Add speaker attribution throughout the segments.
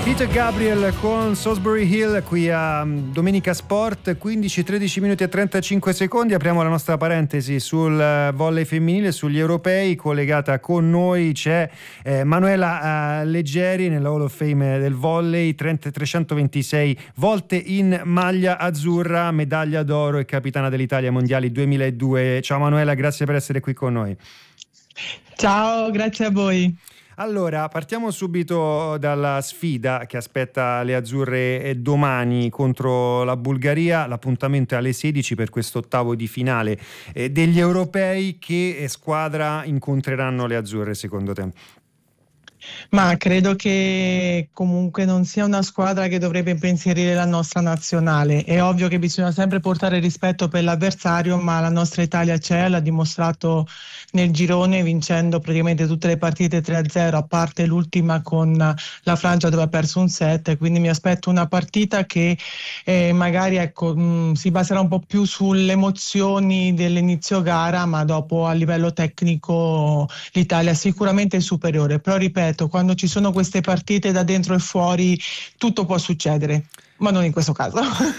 Speaker 1: Peter Gabriel con Salisbury Hill qui a Domenica Sport, 15-13 minuti e 35 secondi. Apriamo la nostra parentesi sul volley femminile, sugli europei. Collegata con noi c'è Manuela Leggeri, nella Hall of Fame del volley, 326 volte in maglia azzurra, medaglia d'oro e capitana dell'Italia mondiali 2002. Ciao Manuela, grazie per essere qui con noi.
Speaker 2: Ciao, grazie a voi.
Speaker 1: Allora, partiamo subito dalla sfida che aspetta le azzurre domani contro la Bulgaria. L'appuntamento è alle 16 per questo ottavo di finale degli europei. Che squadra incontreranno le azzurre secondo te?
Speaker 2: Ma credo che comunque non sia una squadra che dovrebbe impensierire la nostra nazionale. È ovvio che bisogna sempre portare rispetto per l'avversario, ma la nostra Italia c'è, l'ha dimostrato nel girone vincendo praticamente tutte le partite 3-0, a parte l'ultima con la Francia dove ha perso un set, quindi mi aspetto una partita che magari si baserà un po' più sulle emozioni dell'inizio gara, ma dopo a livello tecnico l'Italia sicuramente è superiore, però ripeto, quando ci sono queste partite da dentro e fuori tutto può succedere, ma non in questo caso.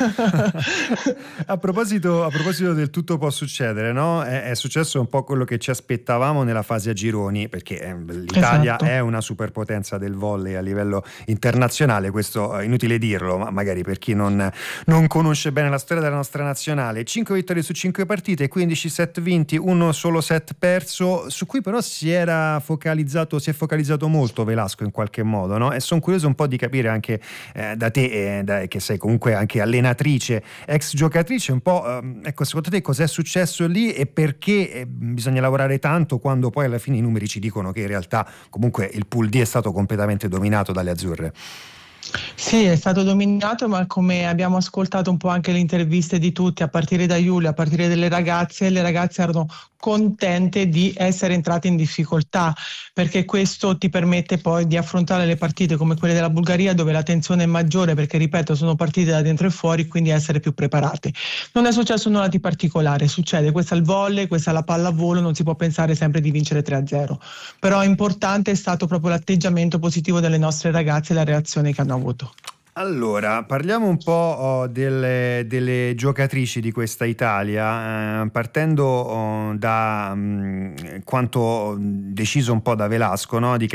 Speaker 1: A proposito del tutto può succedere, no? È successo un po' quello che ci aspettavamo nella fase a gironi, perché l'Italia è una superpotenza del volley a livello internazionale, questo è inutile dirlo, ma magari per chi non conosce bene la storia della nostra nazionale. 5 vittorie su 5 partite, 15 set vinti, uno solo set perso, su cui però si è focalizzato molto Velasco in qualche modo, no? E sono curioso un po' di capire anche da te, che sei comunque anche allenatrice, ex giocatrice, un po' ecco, secondo te cos'è successo lì e perché bisogna lavorare tanto quando poi alla fine i numeri ci dicono che in realtà comunque il Pool D è stato completamente dominato dalle azzurre?
Speaker 2: Sì, è stato dominato, ma come abbiamo ascoltato un po' anche le interviste di tutti, a partire da Giulia, a partire dalle ragazze, le ragazze erano contente di essere entrate in difficoltà, perché questo ti permette poi di affrontare le partite come quelle della Bulgaria, dove la tensione è maggiore, perché ripeto sono partite da dentro e fuori, quindi essere più preparate. Non è successo nulla di particolare, succede, questa è il volley, questa è la pallavolo, non si può pensare sempre di vincere 3-0, però importante è stato proprio l'atteggiamento positivo delle nostre ragazze e la reazione che hanno avuto.
Speaker 1: Allora, parliamo un po' delle giocatrici di questa Italia, partendo da quanto deciso un po' da Velasco, no? Di